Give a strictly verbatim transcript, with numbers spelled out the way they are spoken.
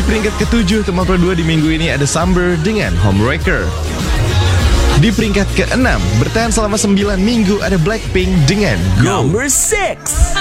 peringkat ketujuh Top empat puluh dua di minggu ini ada Summer dengan Homewrecker. Di peringkat keenam bertahan selama sembilan minggu ada Blackpink dengan Go. Number six.